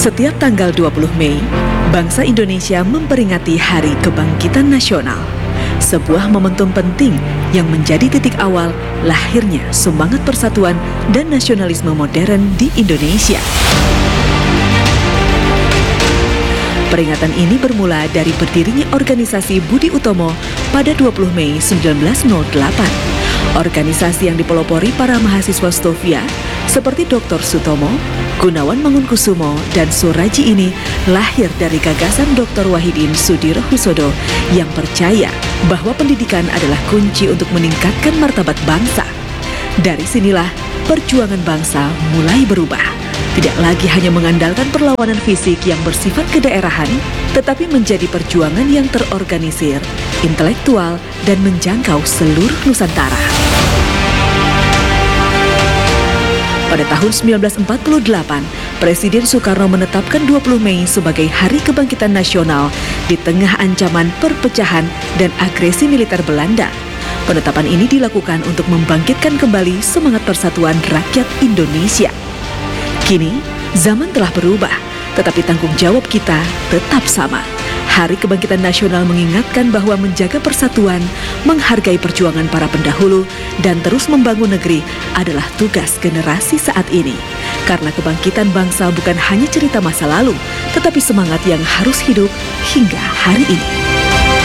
Setiap tanggal 20 Mei, bangsa Indonesia memperingati Hari Kebangkitan Nasional. Sebuah momentum penting yang menjadi titik awal lahirnya semangat persatuan dan nasionalisme modern di Indonesia. Peringatan ini bermula dari berdirinya organisasi Budi Utomo pada 20 Mei 1908. Organisasi yang dipelopori para mahasiswa Stovia seperti Dr. Sutomo, Gunawan Mangunkusumo, dan Suraji ini lahir dari gagasan Dr. Wahidin Sudirohusodo yang percaya bahwa pendidikan adalah kunci untuk meningkatkan martabat bangsa. Dari sinilah perjuangan bangsa mulai berubah. Tidak lagi hanya mengandalkan perlawanan fisik yang bersifat kedaerahan, tetapi menjadi perjuangan yang terorganisir, intelektual, dan menjangkau seluruh Nusantara. Pada tahun 1948, Presiden Soekarno menetapkan 20 Mei sebagai Hari Kebangkitan Nasional di tengah ancaman perpecahan dan agresi militer Belanda. Penetapan ini dilakukan untuk membangkitkan kembali semangat persatuan rakyat Indonesia. Kini, zaman telah berubah, tetapi tanggung jawab kita tetap sama. Hari Kebangkitan Nasional mengingatkan bahwa menjaga persatuan, menghargai perjuangan para pendahulu, dan terus membangun negeri adalah tugas generasi saat ini. Karena kebangkitan bangsa bukan hanya cerita masa lalu, tetapi semangat yang harus hidup hingga hari ini.